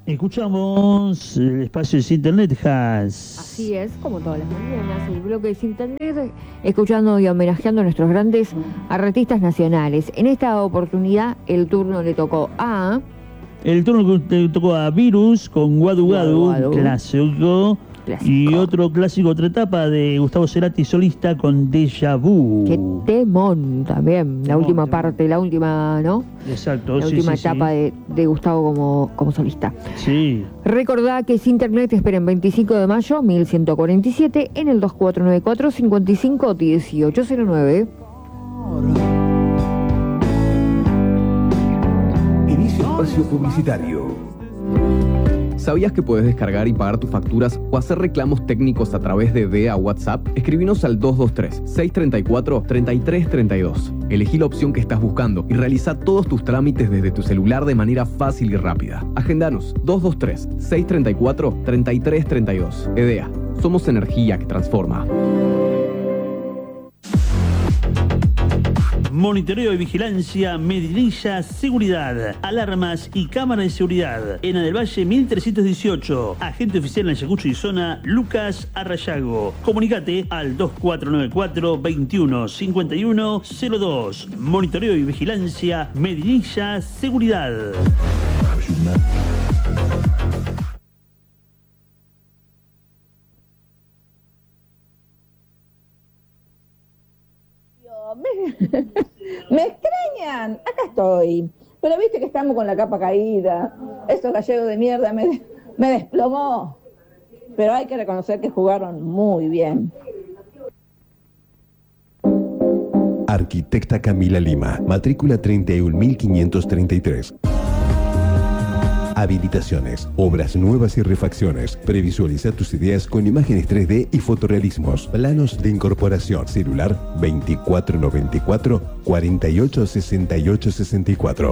Escuchamos el espacio de Internet, Has. Así es, como todas las mañanas, el bloque de Internet, escuchando y homenajeando a nuestros grandes artistas nacionales. En esta oportunidad, el turno le tocó a... El turno le tocó a Virus con Guadu Guadu, clásico. Y otro clásico, otra etapa de Gustavo Cerati solista con Déjà Vu. Qué temón también, la última parte, la última, ¿no? Exacto, la última etapa de Gustavo como solista. Sí. Recordá que es Internet, esperen 25 de mayo, 1147, en el 2494 55 1809. Inicio espacio publicitario. ¿Sabías que puedes descargar y pagar tus facturas o hacer reclamos técnicos a través de DEA WhatsApp? Escribinos al 223-634-3332. Elegí la opción que estás buscando y realiza todos tus trámites desde tu celular de manera fácil y rápida. Agendanos 223-634-3332. EDEA. Somos energía que transforma. Monitoreo y vigilancia, Medinilla Seguridad, alarmas y cámaras de seguridad. Ena del Valle 1318. Agente oficial en Ayacucho y zona, Lucas Arrayago. Comunicate al 2494 21 51 02. Monitoreo y vigilancia, Medinilla Seguridad. Me extrañan, acá estoy. Pero viste que estamos con la capa caída. Estos gallegos de mierda me desplomó. Pero hay que reconocer que jugaron muy bien. Arquitecta Camila Lima, matrícula 31.533. Habilitaciones, obras nuevas y refacciones. Previsualiza tus ideas con imágenes 3D y fotorrealismos. Planos de incorporación. Celular 2494 48 68 64.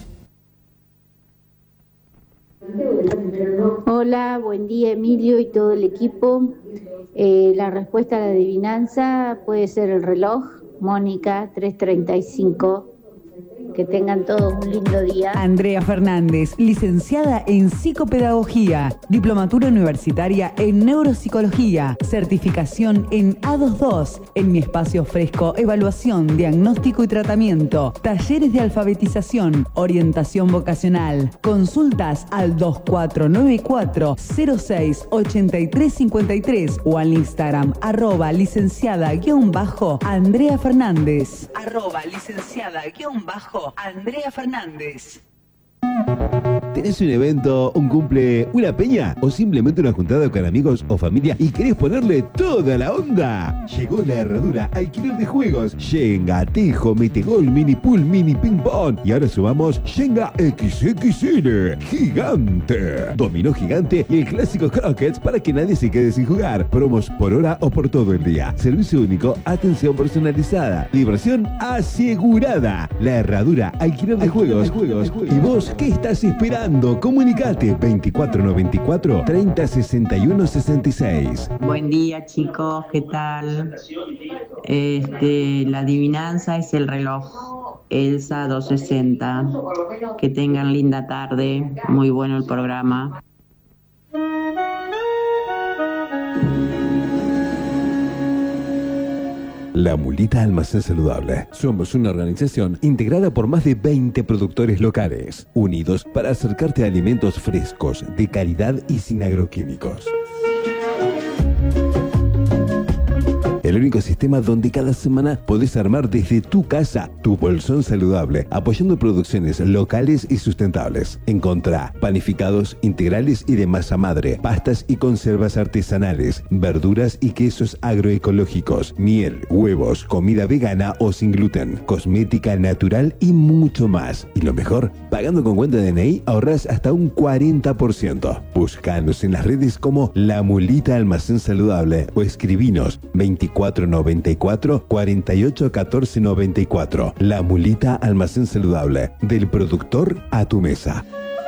Hola, buen día Emilio y todo el equipo. La respuesta a la adivinanza puede ser el reloj, Mónica 335. Que tengan todos un lindo día. Andrea Fernández, licenciada en Psicopedagogía, diplomatura universitaria en Neuropsicología, certificación en A22. En Mi Espacio ofrezco evaluación, diagnóstico y tratamiento, talleres de alfabetización, orientación vocacional. Consultas al 2494 06 8353 o al Instagram @licenciada_Andrea Fernández. @licenciada_Andrea Fernández. ¿Tenés un evento, un cumple, una peña o simplemente una juntada con amigos o familia y querés ponerle toda la onda? Llegó la herradura alquiler de juegos, Shenga, Tejo, Metegol, Mini Pool, Mini Ping Pong y ahora sumamos Shenga XXL, gigante, dominó gigante y el clásico croquets para que nadie se quede sin jugar. Promos por hora o por todo el día. Servicio único, atención personalizada, diversión asegurada. La herradura alquiler de juegos. ¿Y vos qué estás esperando? Comunicate 2494 30 61 66. Buen día chicos, ¿qué tal? La adivinanza es el reloj, Elsa 260. Que tengan linda tarde, muy bueno el programa. La Mulita Almacén Saludable. Somos una organización integrada por más de 20 productores locales, unidos para acercarte a alimentos frescos, de calidad y sin agroquímicos. El único sistema donde cada semana podés armar desde tu casa tu bolsón saludable, apoyando producciones locales y sustentables. Encontrá panificados integrales y de masa madre, pastas y conservas artesanales, verduras y quesos agroecológicos, miel, huevos, comida vegana o sin gluten, cosmética natural y mucho más. Y lo mejor, pagando con cuenta de DNI ahorrás hasta un 40%. Búscanos en las redes como La Mulita Almacén Saludable o escribinos 2494 48 14 94. La Mulita Almacén Saludable, del productor a tu mesa.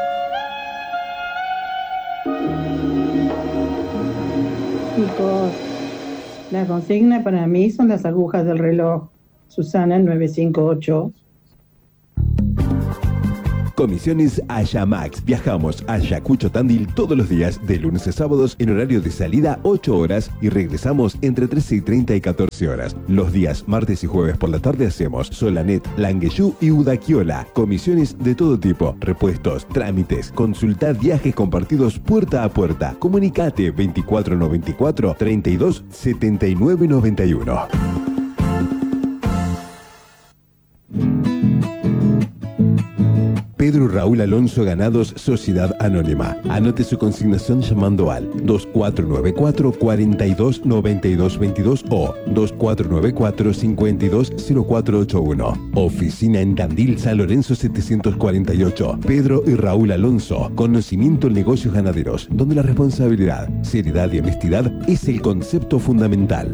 Chicos, la consigna para mí son las agujas del reloj. Susana 958. Comisiones Ayamax. Viajamos a Ayacucho Tandil todos los días, de lunes a sábados, en horario de salida 8 horas y regresamos entre 13:30 y 14 horas. Los días martes y jueves por la tarde hacemos Solanet, Langueyú y Udaquiola. Comisiones de todo tipo, repuestos, trámites, consultar viajes compartidos puerta a puerta. Comunicate 2494 32 79 91. Pedro Raúl Alonso Ganados Sociedad Anónima. Anote su consignación llamando al 2494 42 92 22 o 2494 52 0481. Oficina en Tandil, San Lorenzo 748. Pedro y Raúl Alonso. Conocimiento en negocios ganaderos, donde la responsabilidad, seriedad y honestidad es el concepto fundamental.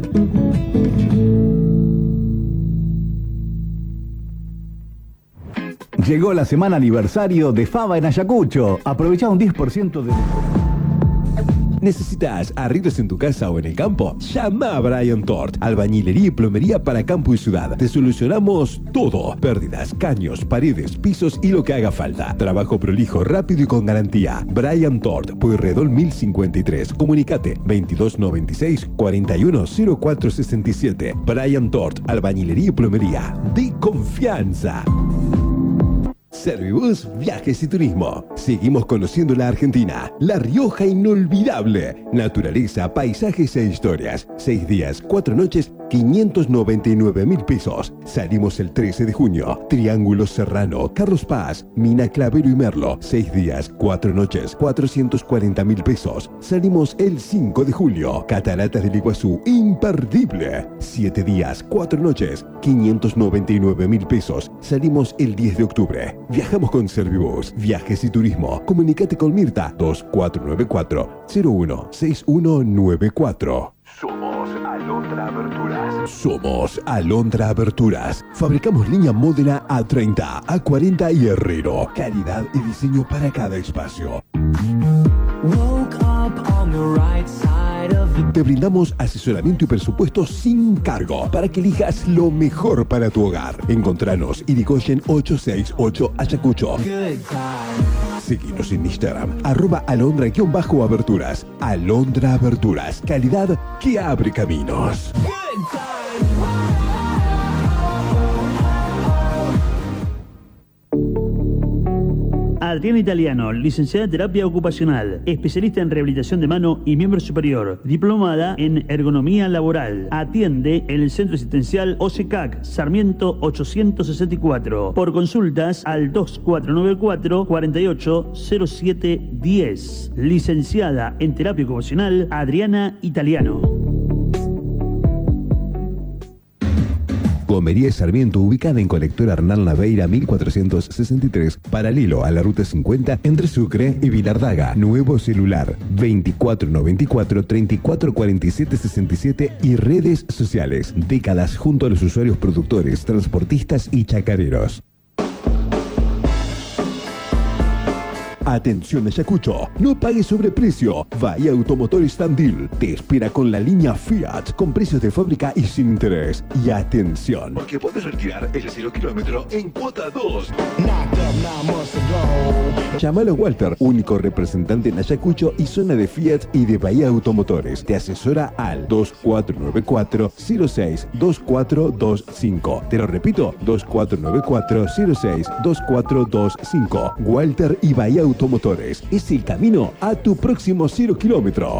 Llegó la semana aniversario de Fava en Ayacucho. Aprovecha un 10% de... ¿Necesitas arreglos en tu casa o en el campo? Llama a Brian Tort, albañilería y plomería para campo y ciudad. Te solucionamos todo: pérdidas, caños, paredes, pisos y lo que haga falta. Trabajo prolijo, rápido y con garantía. Brian Tort, Pueyrredón 1053. Comunicate 2296 410467. Brian Tort, albañilería y plomería de confianza. Servibus Viajes y Turismo. Seguimos conociendo la Argentina, La Rioja inolvidable. Naturaleza, paisajes e historias. 6 días, 4 noches, 599.000 pesos. Salimos el 13 de junio. Triángulo Serrano, Carlos Paz, Mina Clavero y Merlo. 6 días, 4 noches, 440.000 pesos. Salimos el 5 de julio. Cataratas del Iguazú, imperdible. 7 días, 4 noches, 599.000 pesos. Salimos el 10 de octubre. Viajamos con Servibus Viajes y Turismo. Comunicate con Mirta 2494 016194. Somos Alondra Aberturas. Somos Alondra Aberturas. Fabricamos línea Módena A30, A40 y Herrero. Calidad y diseño para cada espacio. Te brindamos asesoramiento y presupuesto sin cargo para que elijas lo mejor para tu hogar. Encontranos Irigoyen 868 Ayacucho. Seguinos en Instagram, @alondra_aberturas. Alondra Aberturas, calidad que abre caminos. Adriana Italiano, licenciada en terapia ocupacional, especialista en rehabilitación de mano y miembro superior, diplomada en ergonomía laboral. Atiende en el Centro Asistencial OSECAC, Sarmiento 864. Por consultas al 2494 480710. Licenciada en terapia ocupacional, Adriana Italiano. Gomería Sarmiento, ubicada en Colector Hernán Naveira 1463, paralelo a la Ruta 50 entre Sucre y Vilardaga. Nuevo celular 2494 3447 67 y redes sociales. Décadas junto a los usuarios, productores, transportistas y chacareros. Atención Ayacucho, no pagues sobreprecio. Bahía Automotores Tandil te espera con la línea Fiat con precios de fábrica y sin interés. Y atención, porque puedes retirar el 0 kilómetro en cuota 2. Llámalo a Walter, único representante en Ayacucho y zona de Fiat y de Bahía Automotores. Te asesora al 2494 06 2425. Te lo repito, 2494 06 2425. Walter y Bahía Automotores es el camino a tu próximo 0 kilómetro.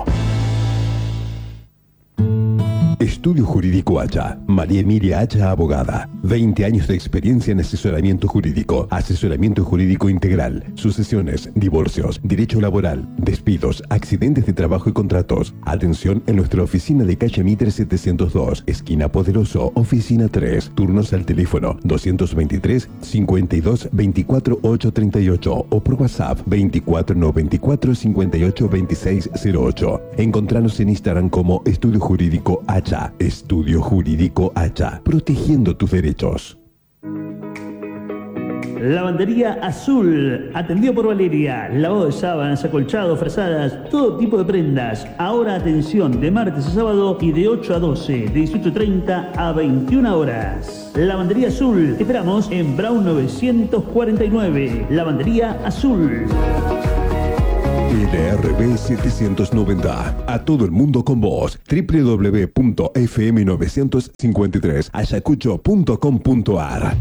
Estudio Jurídico Hacha. María Emilia Hacha, abogada. 20 años de experiencia en asesoramiento jurídico integral, sucesiones, divorcios, derecho laboral, despidos, accidentes de trabajo y contratos. Atención en nuestra oficina de calle Mitre 702, esquina Poderoso, oficina 3. Turnos al teléfono 223 52 24 838 o por WhatsApp 24 94 58 26 08. Encontranos en Instagram como Estudio Jurídico Hacha. Estudio Jurídico Hacha, protegiendo tus derechos. Lavandería Azul, atendido por Valeria. Lavado de sábanas, acolchados, frazadas, todo tipo de prendas. Ahora atención, de martes a sábado y de 8 a 12, de 18:30 a 21 horas. Lavandería Azul, te esperamos en Brown 949. Lavandería Azul. NRB 790. A todo el mundo con vos. www.fm953ayacucho.com.ar.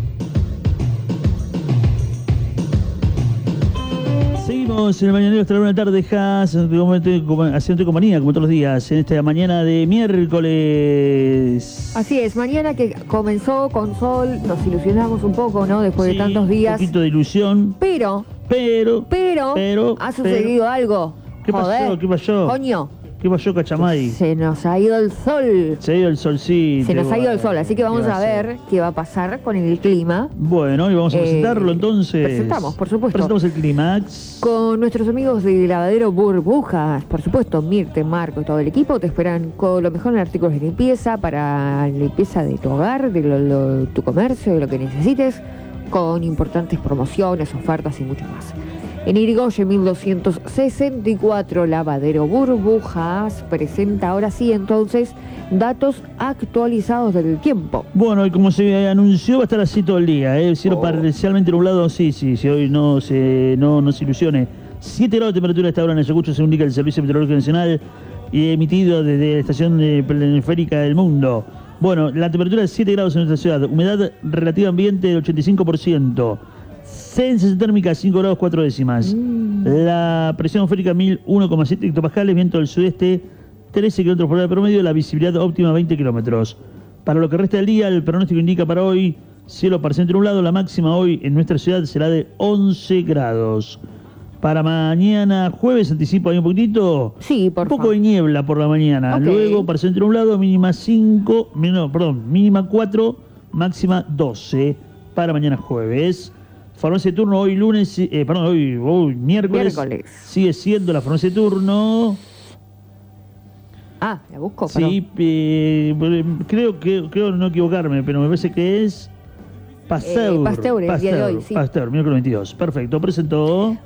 Seguimos en el mañanero hasta la 1 de la tarde, haciendo compañía como todos los días, en esta mañana de miércoles. Así es, mañana que comenzó con sol, nos ilusionamos un poco, ¿no? Después de tantos días. Un poquito de ilusión. Pero ha sucedido algo. ¿Qué pasó? ¿Qué pasó? Coño. ¿Qué pasó, Cachamay? Se nos ha ido el sol. Se ha ido el solcito. Se nos ha ido el sol, así que vamos a ver qué va a pasar con el clima. Bueno, y vamos a presentarlo entonces. Presentamos, por supuesto. Presentamos el clímax. Con nuestros amigos de Lavadero Burbujas, por supuesto, Mirte, Marco y todo el equipo te esperan con lo mejor en artículos de limpieza, para limpieza de tu hogar, de tu comercio, de lo que necesites, con importantes promociones, ofertas y mucho más. En Irigoyen 1264, Lavadero Burbujas presenta ahora sí entonces datos actualizados del tiempo. Bueno, y como se anunció, va a estar así todo el día, cielo parcialmente nublado, sí, hoy no se ilusione. 7 grados de temperatura a esta hora en Ayacucho, se indica el Servicio Meteorológico Nacional y emitido desde la estación periférica del mundo. Bueno, la temperatura es 7 grados en nuestra ciudad, humedad relativa ambiente del 85%. Sensación térmica 5 grados 4 décimas. La presión atmosférica 1001,7 hectopascales, viento del sudeste 13 kilómetros por hora promedio, la visibilidad óptima 20 kilómetros. Para lo que resta del día, el pronóstico indica para hoy cielo parcialmente nublado, la máxima hoy en nuestra ciudad será de 11 grados. Para mañana jueves, anticipo ahí un poquitito. Sí, por favor. Un poco de niebla por la mañana. Okay. Luego parcialmente nublado, mínima 4, máxima 12 para mañana jueves. Farmacia de turno hoy miércoles. Sigue siendo la farmacia de turno. La busco. Sí, creo no equivocarme, pero me parece que es Pasteur, el día de hoy, sí. Pasteur, miércoles 22. Perfecto, presentó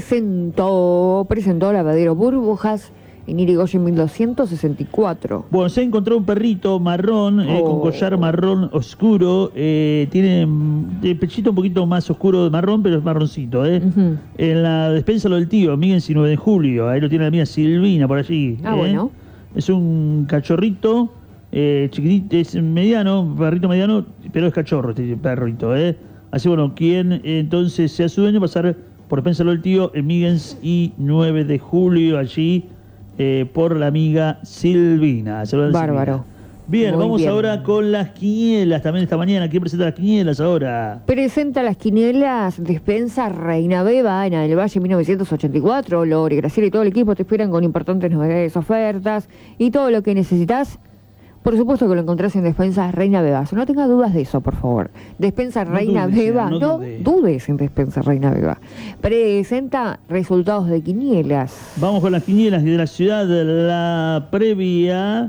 Lavadero Burbujas en Irigoyen 1264. Bueno, se ha encontrado un perrito marrón, con collar marrón oscuro. Tiene el pechito un poquito más oscuro de marrón, pero es marroncito. En la despensa lo del tío, Miguel 9 de julio. Ahí lo tiene la mía Silvina por allí. Bueno. Es un cachorrito, chiquitito, es mediano, perrito mediano, pero es cachorro este perrito. Así, bueno, quien entonces sea su dueño, pasar por despensa lo del tío, en Miguel 9 de julio, allí. Por la amiga Silvina. Bárbaro. Bien, muy vamos bien. Ahora con las quinielas también esta mañana. ¿Quién presenta las quinielas ahora? Presenta las quinielas Despensa Reina Beba en el Valle 1984. Lore, Graciela y todo el equipo te esperan con importantes novedades, ofertas y todo lo que necesitas. Por supuesto que lo encontrás en Despensa Reina Beba. No tengas dudas de eso, por favor. Despensa Reina Beba. No dudes en Despensa Reina Beba. Presenta resultados de quinielas. Vamos con las quinielas de la ciudad. La previa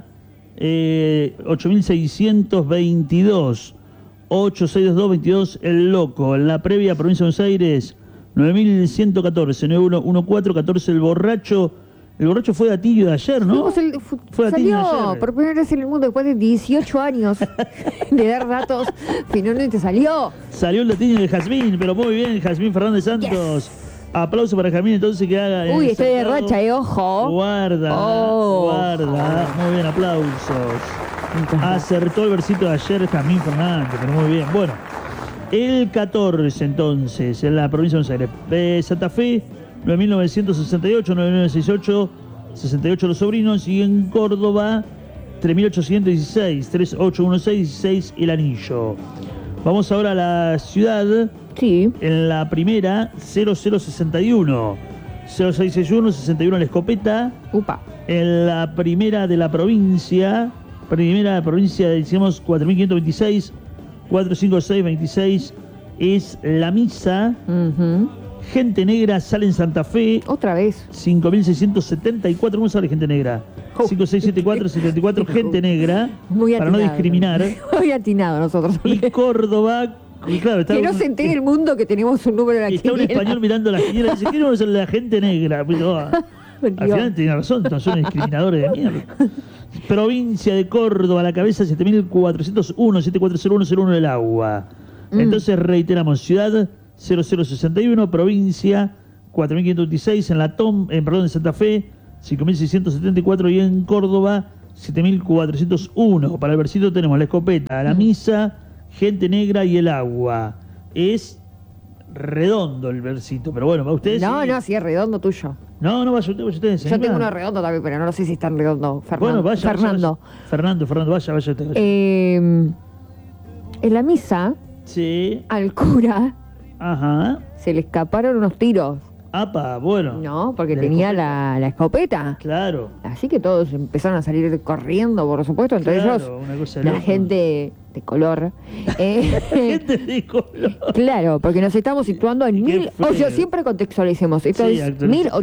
8622. 862222 El Loco. La previa provincia de Buenos Aires 9114. 9114 El Borracho. El borracho fue Datillo de ayer, ¿no? Fue salió ayer. Por primera vez en el mundo después de 18 años de dar datos. Finalmente salió. Salió el Datillo de Jazmín, pero muy bien, Jazmín Fernández Santos. Yes. Aplauso para Jazmín, entonces que haga. Uy, estoy de racha, ojo. Guarda. Muy bien, aplausos. Acertó el versito de ayer Jazmín Fernández, pero muy bien. Bueno, el 14 entonces, en la provincia de Buenos Aires. Santa Fe. 9.968, 9.968, 68 Los Sobrinos, y en Córdoba 3.816, 3816, El Anillo. Vamos ahora a la ciudad. Sí. En la primera 0061, 0661, 61 La Escopeta. Upa. En la primera de la provincia, decimos 4.526, 45626 es La Misa. Gente Negra sale en Santa Fe. Otra vez. 5.674. ¿Cómo sale Gente Negra? 5674, Gente Negra. Muy para no discriminar. Muy atinado nosotros. Y Córdoba Claro, que no se entere el mundo que tenemos un número de la está un quiniela. español mirando la quiniela y dice, ¿qué no es la gente negra? Pero, al final tiene razón, son discriminadores de mierda. Provincia de Córdoba, la cabeza 7401, 740101 del agua. Entonces reiteramos, ciudad 0061, provincia 4526, en en Santa Fe 5674 y en Córdoba 7401. Para el versito tenemos la escopeta, la misa, gente negra y el agua. Es redondo el versito, pero bueno, ¿va ustedes? No, sí es redondo tuyo. No, vaya ustedes. Yo tengo uno redondo también, pero no sé si es tan redondo. Bueno, vaya. Fernando, vaya usted. En la misa, sí. Al cura se le escaparon unos tiros. Apa, bueno. No, porque tenía la escopeta. Claro. Así que todos empezaron a salir corriendo, por supuesto, entre ellos la gente de color. Gente de color. Claro, porque nos estamos situando en siempre contextualicemos. Esto es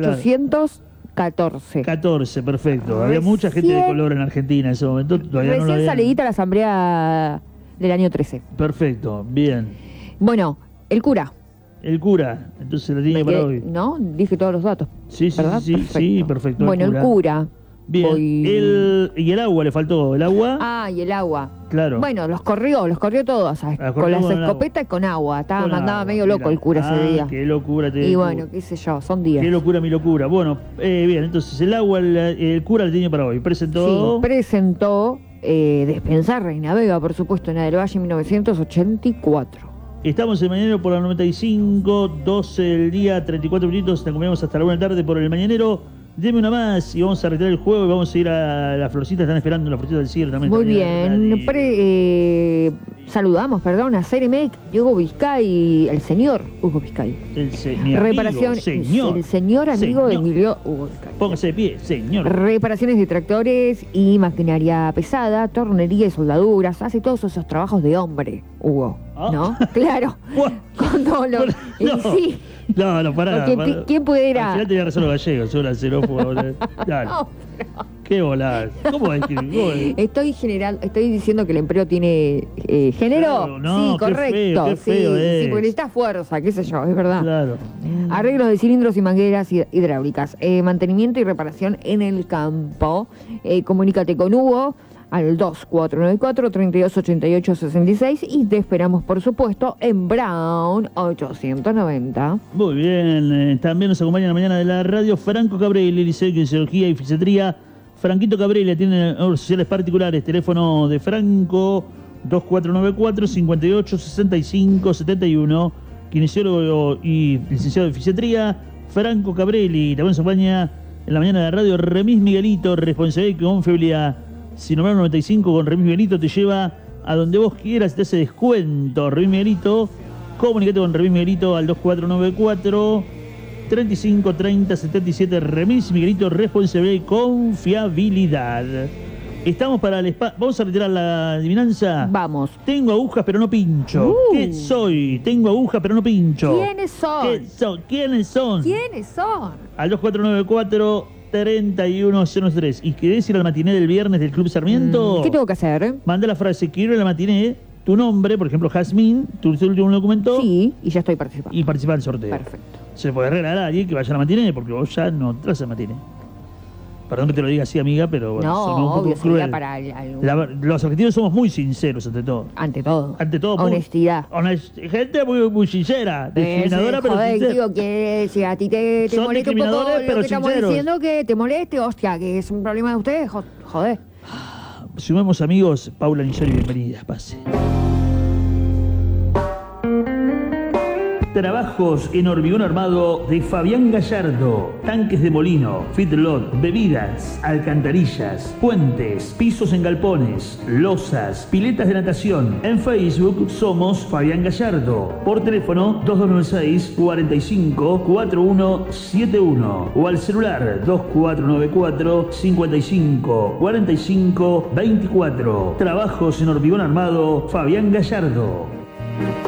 1814. 14, perfecto. Había mucha gente de color en Argentina en ese momento. Recién salidita la asamblea del año 13. Perfecto, bien. Bueno, el cura, entonces la tiene para hoy. ¿no? Dije todos los datos. Sí, perfecto. Bueno, el cura. Bien. Y el agua, le faltó el agua. Y el agua. Claro. Bueno, los corrió todos, con las escopetas y con agua. Mandaba medio loco el cura ese día. Qué locura. Y bueno, qué sé yo, son días. Qué locura, mi locura. Bueno, bien, entonces el agua, el cura le tiene para hoy. Presentó. Despensar Reina Vega, por supuesto, en la del Valle 1984. Estamos en Mañanero por la 95, 12 del día, 34 minutos. Te acompañamos hasta la 1 de la tarde por el Mañanero. Deme una más y vamos a retirar el juego y vamos a ir a las florcitas. Están esperando las florcitas del cielo también. Muy bien. Saludamos, a Ceremec, Hugo Vizcay, el señor Hugo Vizcay. Reparación, el señor amigo de Emilio Hugo Vizcay. Póngase de pie, señor. Reparaciones de tractores y maquinaria pesada, tornería y soldaduras. Hace todos esos trabajos de hombre, Hugo. ¿No? Claro. Con dolor. Sí. No, pará. ¿Quién pudiera? Al final tenía razón los gallegos, yo la xenófoba. Dale. No. Qué volada. ¿Cómo es que? Estoy diciendo que el empleo tiene género. Claro, no, sí, correcto. Qué feo sí, porque necesita fuerza, qué sé yo, es verdad. Claro. Arreglos de cilindros y mangueras hidráulicas. Mantenimiento y reparación en el campo. Comunícate con Hugo al 2494-3288-66 y te esperamos, por supuesto, en Brown 890. Muy bien, también nos acompaña en la mañana de la radio Franco Cabrelli, liceo de Kinesiología y Fisiatría. Franquito Cabrelli tiene obras sociales particulares, teléfono de Franco 2494-586571, kinesiólogo y licenciado de Fisiatría, Franco Cabrelli. También nos acompaña en la mañana de la radio Remis Miguelito, responsabilidad y confiabilidad. Si nombrar 95 con Remis Miguelito te lleva a donde vos quieras, te hace descuento. Remis Miguelito, comunicate con Remis Miguelito al 2494-353077. Remis Miguelito, responsabilidad y confiabilidad. Estamos para el ¿Vamos a retirar la adivinanza? Vamos. Tengo agujas pero no pincho. ¿Qué soy? Tengo agujas pero no pincho. ¿Quiénes son? ¿Quiénes son? ¿Quiénes son? Al 2494-3103. ¿Y querés ir al matiné del viernes del Club Sarmiento? ¿Qué tengo que hacer? Manda la frase, quiero ir al matiné, tu nombre, por ejemplo, Jazmín, tu último documento. Sí, y ya estoy participando. Y participar del sorteo. Perfecto. Se puede regalar a alguien que vaya al matiné, porque vos ya no entras al matiné. Perdón que te lo diga así, amiga, pero bueno, no, obvio, sería para los argentinos somos muy sinceros ante todo. Ante todo. Honestidad. Gente muy sincera, discriminadora, pero sincera. Digo que si a ti te molesta un poco lo que estamos diciendo, que te moleste, hostia, que es un problema de ustedes, joder. Sumemos amigos, Paula Nisori, bienvenida, pase. Trabajos en hormigón armado de Fabián Gallardo. Tanques de molino, feedlot, bebidas, alcantarillas, puentes, pisos en galpones, losas, piletas de natación. En Facebook somos Fabián Gallardo. Por teléfono 2296-454171 o al celular 2494-554524. Trabajos en hormigón armado, Fabián Gallardo.